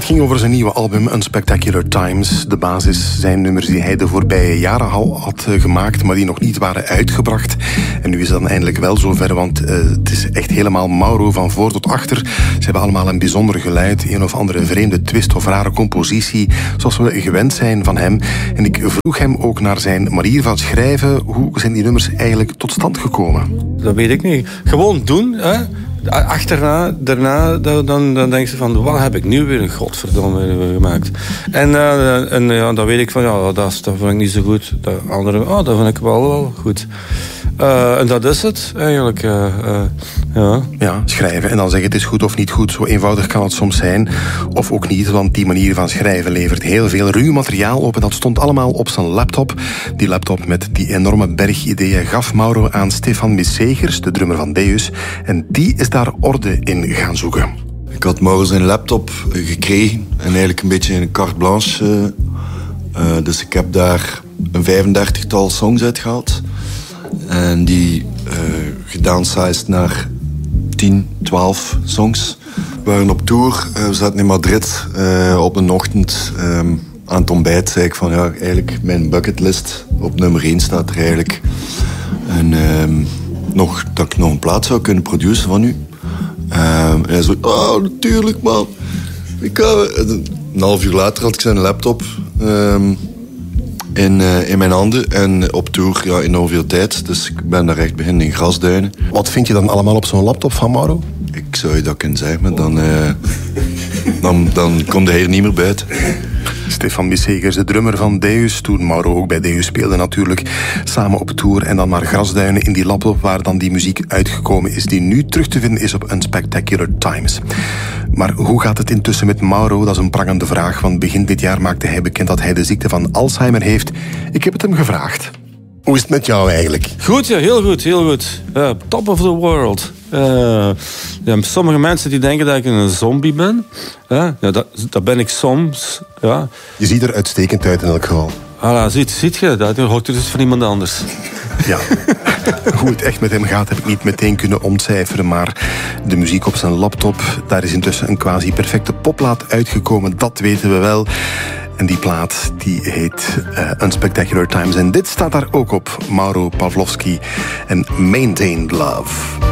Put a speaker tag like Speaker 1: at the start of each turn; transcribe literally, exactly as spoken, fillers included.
Speaker 1: Het ging over zijn nieuwe album Unspectacular Times. De basis zijn nummers die hij de voorbije jaren al had gemaakt, maar die nog niet waren uitgebracht. En nu is het dan eindelijk wel zover, want uh, het is echt helemaal Mauro van voor tot achter. Ze hebben allemaal een bijzonder geluid, een of andere vreemde twist of rare compositie, zoals we gewend zijn van hem. En ik vroeg hem ook naar zijn manier van schrijven. Hoe zijn die nummers eigenlijk tot stand gekomen?
Speaker 2: Dat weet ik niet. Gewoon doen, hè. Achterna, daarna, dan, dan, dan denk je van, wat heb ik nu weer een godverdomme gemaakt? En, uh, en ja, dan weet ik van, ja, dat, dat vind ik niet zo goed. Dat andere, oh, dat vind ik wel, wel goed. Uh, en dat is het, eigenlijk. Uh, uh, ja.
Speaker 1: ja, schrijven en dan zeggen het is goed of niet goed. Zo eenvoudig kan het soms zijn. Of ook niet, want die manier van schrijven levert heel veel ruw materiaal op. En dat stond allemaal op zijn laptop. Die laptop met die enorme berg ideeën gaf Mauro aan Stefan Missegers, de drummer van Deus. En die is daar orde in gaan zoeken.
Speaker 3: Ik had Mauro zijn laptop gekregen. En eigenlijk een beetje een carte blanche. Uh, uh, dus ik heb daar een vijfendertigtal songs uitgehaald. En die uh, gedownsized naar tien, twaalf songs. We waren op tour. Uh, we zaten in Madrid. Uh, op een ochtend um, aan het ontbijt zei ik van... ja, eigenlijk mijn bucketlist op nummer één staat er eigenlijk. En um, nog, dat ik nog een plaat zou kunnen produceren van u. Um, en hij zei, oh, natuurlijk, man. Ik ga... Een half uur later had ik zijn laptop... Um, In, uh, in mijn handen en op tour ja, in ongeveer tijd. Dus ik ben daar echt beginnen in grasduinen.
Speaker 1: Wat vind je dan allemaal op zo'n laptop van Mauro?
Speaker 3: Ik zou je dat kunnen zeggen, maar dan, uh, dan, dan komt hij hier niet meer buiten.
Speaker 1: Stefan Missegers, de drummer van Deus, toen Mauro ook bij Deus speelde natuurlijk, samen op tour en dan naar grasduinen in die laptop waar dan die muziek uitgekomen is, die nu terug te vinden is op Unspectacular Times. Maar hoe gaat het intussen met Mauro? Dat is een prangende vraag, want begin dit jaar maakte hij bekend dat hij de ziekte van Alzheimer heeft. Ik heb het hem gevraagd. Hoe is het met jou eigenlijk?
Speaker 2: Goed, ja, heel goed, heel goed. Uh, top of the world. Uh, ja, sommige mensen die denken dat ik een zombie ben. Uh, ja, dat, dat ben ik soms. Ja.
Speaker 1: Je ziet er uitstekend uit in elk geval.
Speaker 2: Voilà, ziet, ziet je, dat hoort er dus van iemand anders.
Speaker 1: Ja, hoe het echt met hem gaat heb ik niet meteen kunnen ontcijferen, maar de muziek op zijn laptop, daar is intussen een quasi-perfecte popplaat uitgekomen, dat weten we wel. En die plaat die heet uh, Unspectacular Times. En dit staat daar ook op, Mauro Pavlovsky en Maintained Love.